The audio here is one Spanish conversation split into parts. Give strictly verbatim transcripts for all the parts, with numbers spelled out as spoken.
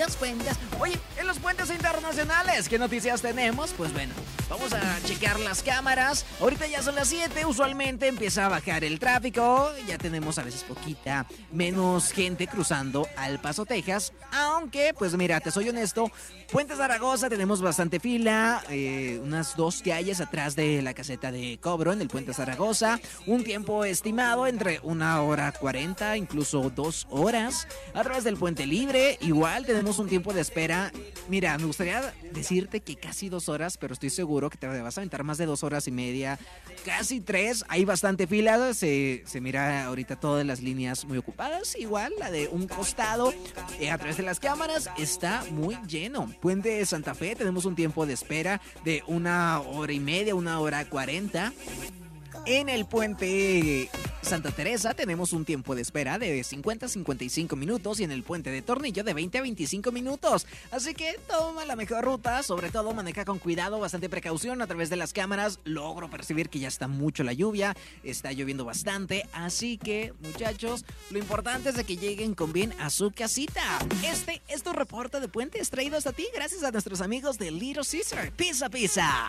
los puentes. Oye, en los puentes internacionales, ¿qué noticias tenemos? Pues bueno, vamos a checar las cámaras. Ahorita ya son las siete, usualmente empieza a bajar el tráfico. Ya tenemos a veces poquita menos gente cruzando al Paso, Texas. Aunque, pues mira, te soy honesto, Puente Zaragoza tenemos bastante fila, eh, unas dos calles atrás de la caseta de cobro en el Puente Zaragoza. Un tiempo estimado entre una hora cuarenta, incluso dos horas. A través del Puente Libre, igual tenemos un tiempo de espera. Mira, me gustaría decirte que casi dos horas, pero estoy seguro que te vas a aventar más de dos horas y media, casi tres. Hay bastante fila, se, se mira ahorita todas las líneas muy ocupadas. Igual la de un costado, eh, a través de las cámaras, está muy lleno. Puente de Santa Fe, tenemos un tiempo de espera de una hora y media, una hora cuarenta. En el Puente Santa Teresa tenemos un tiempo de espera de cincuenta a cincuenta y cinco minutos y en el Puente de Tornillo de veinte a veinticinco minutos. Así que toma la mejor ruta, sobre todo maneja con cuidado, bastante precaución. A través de las cámaras logro percibir que ya está mucho la lluvia, está lloviendo bastante, así que muchachos, lo importante es de que lleguen con bien a su casita. Este es tu reporte de Puente, es traído hasta ti gracias a nuestros amigos de Little Caesar. Pizza Pizza.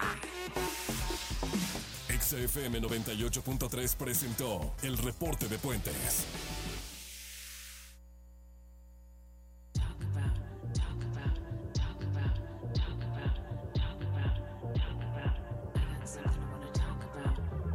X F M noventa y ocho punto tres presentó el reporte de Puentes.